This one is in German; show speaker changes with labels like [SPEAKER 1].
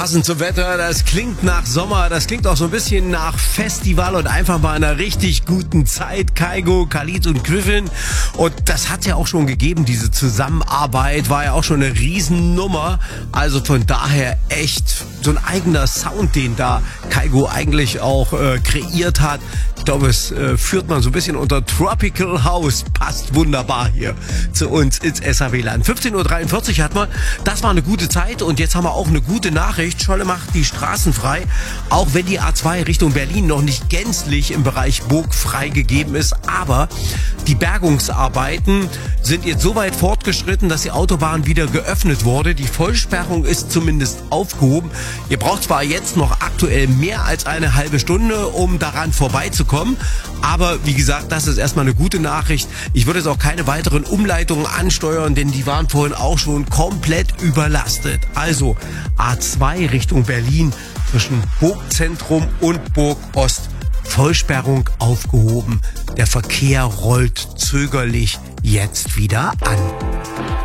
[SPEAKER 1] Passend zum Wetter, das klingt nach Sommer, das klingt auch so ein bisschen nach Festival und einfach mal einer richtig guten Zeit. Kygo, Khalid und Griffin. Und das hat ja auch schon gegeben, diese Zusammenarbeit war ja auch schon eine Riesennummer. Also von daher echt so ein eigener Sound, den da Kygo eigentlich auch kreiert hat. Ich glaube, es führt man so ein bisschen unter Tropical House. Passt wunderbar hier zu uns ins SAW-Land. 15.43 Uhr hat man. Das war eine gute Zeit und jetzt haben wir auch eine gute Nachricht. Scholle macht die Straßen frei, auch wenn die A2 Richtung Berlin noch nicht gänzlich im Bereich Burg freigegeben ist. Aber die Bergungsarbeiten sind jetzt so weit fortgeschritten, dass die Autobahn wieder geöffnet wurde. Die Vollsperrung ist zumindest aufgehoben. Ihr braucht zwar jetzt noch aktuell mehr als eine halbe Stunde, um daran vorbeizukommen. Aber wie gesagt, das ist erstmal eine gute Nachricht. Ich würde jetzt auch keine weiteren Umleitungen ansteuern, denn die waren vorhin auch schon komplett überlastet. Also A2 Richtung Berlin zwischen Burgzentrum und Burg Ost. Vollsperrung aufgehoben. Der Verkehr rollt zögerlich jetzt wieder an.